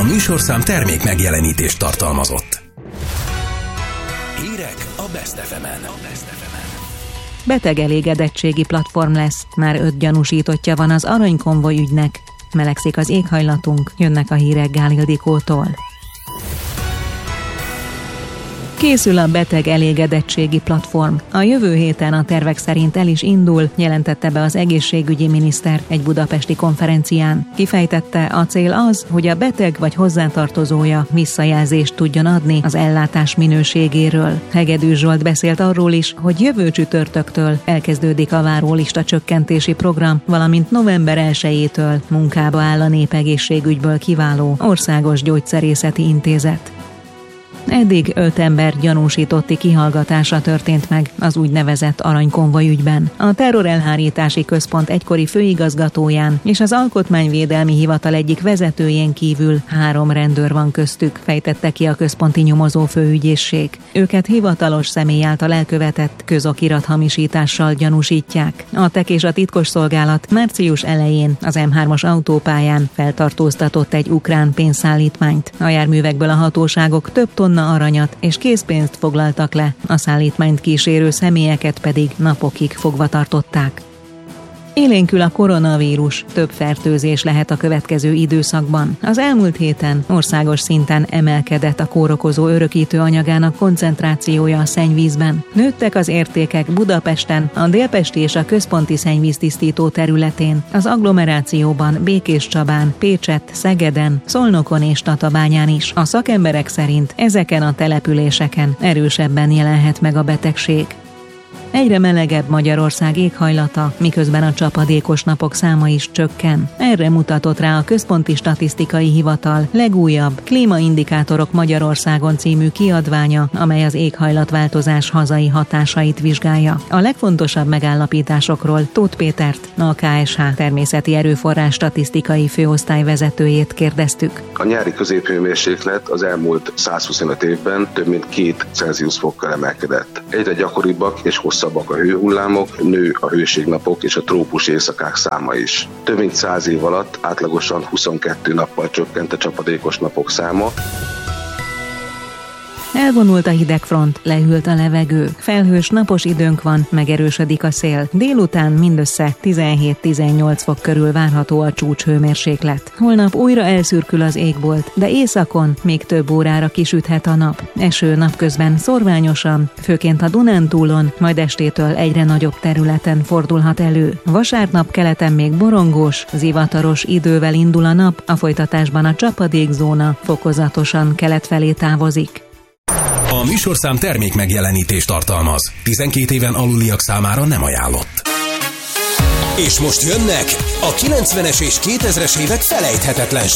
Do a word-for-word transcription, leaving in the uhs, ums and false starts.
műsorszám termék megjelenítést tartalmazott. Hírek a Best ef emen. Beteg elégedettségi platform lesz. Már öt gyanúsítottja van az aranykonvoj ügynek. Melegszik az éghajlatunk, jönnek a hírek Gál Ildikótól. Készül a beteg elégedettségi platform. A jövő héten a tervek szerint el is indul, jelentette be az egészségügyi miniszter egy budapesti konferencián. Kifejtette, a cél az, hogy a beteg vagy hozzátartozója visszajelzést tudjon adni az ellátás minőségéről. Hegedűs Zsolt beszélt arról is, hogy jövő csütörtöktől elkezdődik a várólista csökkentési program, valamint november elsejétől munkába áll a Népegészségügyből kiváló Országos Gyógyszerészeti Intézet. Eddig öt ember gyanúsítotti kihallgatása történt meg az úgynevezett aranykonvoj ügyben. A terrorelhárítási központ egykori főigazgatóján és az Alkotmányvédelmi Hivatal egyik vezetőjén kívül három rendőr van köztük, fejtette ki a központi nyomozó főügyészség. Őket hivatalos személy által elkövetett közokirathamisítással gyanúsítják. A tek és a titkosszolgálat március elején az em hármas autópályán feltartóztatott egy ukrán pénzszállítmányt. A járművekből a hatóságok több tonna aranyat és készpénzt foglaltak le, a szállítmányt kísérő személyeket pedig napokig fogva tartották. Élénkül a koronavírus, több fertőzés lehet a következő időszakban. Az elmúlt héten országos szinten emelkedett a kórokozó örökítő anyagának koncentrációja a szennyvízben. Nőttek az értékek Budapesten, a délpesti és a központi szennyvíztisztító területén, az agglomerációban, Békéscsabán, Pécsett, Szegeden, Szolnokon és Tatabányán is. A szakemberek szerint ezeken a településeken erősebben jelenhet meg a betegség. Egyre melegebb Magyarország éghajlata, miközben a csapadékos napok száma is csökken. Erre mutatott rá a Központi Statisztikai Hivatal legújabb Klímaindikátorok Magyarországon című kiadványa, amely az éghajlatváltozás hazai hatásait vizsgálja. A legfontosabb megállapításokról Tóth Pétert, a ká es há Természeti Erőforrás Statisztikai Főosztály vezetőjét kérdeztük. A nyári középhőmérséklet az elmúlt százhuszonöt évben több mint két Celsius fokkal emelkedett. Egyre gyakoribbak és hosszabbak a hőhullámok, nő a hőségnapok és a trópus éjszakák száma is. Több mint száz év alatt átlagosan huszonkettő nappal csökkent a csapadékos napok száma. Elvonult a hidegfront, lehűlt a levegő. Felhős napos időnk van, megerősödik a szél. Délután mindössze tizenhét-tizennyolc fok körül várható a csúcshőmérséklet. Holnap újra elszürkül az égbolt, de északon még több órára kisüthet a nap. Eső napközben szorványosan, főként a Dunántúlon, majd estétől egyre nagyobb területen fordulhat elő. Vasárnap keleten még borongós, zivataros idővel indul a nap, a folytatásban a csapadékzóna fokozatosan kelet felé távozik. A műsorszám termék megjelenítést tartalmaz. tizenkét éven aluliak számára nem ajánlott. És most jönnek a kilencvenes és kétezres évek felejthetetlen